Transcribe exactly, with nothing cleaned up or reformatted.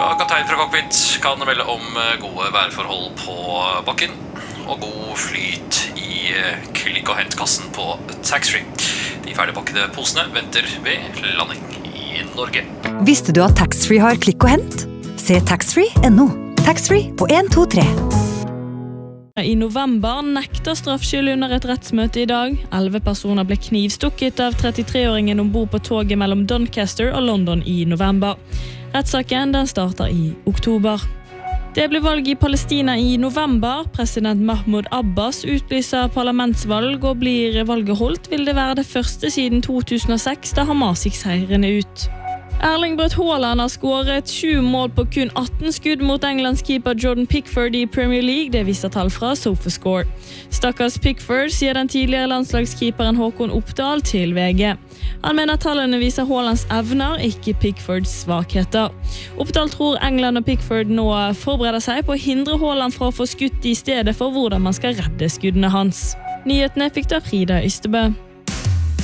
Ja, kaptein fra cockpit kan melde om gode værforhold på bakken og god flyt i klikk- og hentkassen på taxfree. De ferdigpakkede posene venter ved landing i Norge. Visste du at taxfree har klikk og hent? Se taxfree punktum no. Taxfree på en to tre. I november nekter straffskyld under et rettsmøte i dag. Elleve personer ble knivstukket av trettitre-åringen ombord på toget mellom Doncaster og London i november. Rettssaken den starter i oktober. Det blir valg i Palestina i november. President Mahmoud Abbas utlyser parlamentsvalg, og blir valget holdt, vil det være det første siden to tusen og seks da Hamas gikk seirende ut. Erling Braut Haaland har skåret sju mål på kun atten skudd mot Englands keeper Jordan Pickford i Premier League, det viser tall fra SofaScore. Stakkars Pickford, sier den tidligere landslagskeeperen Håkon Oppdal til V G. Han mener tallene viser Haalands evner, ikke Pickfords svakheter. Oppdal tror England og Pickford nå forbereder seg på å hindre Haaland fra å få skutt i stedet for hvordan man skal redde skuddene hans. Nyhetene fikk da Frida Ystebø.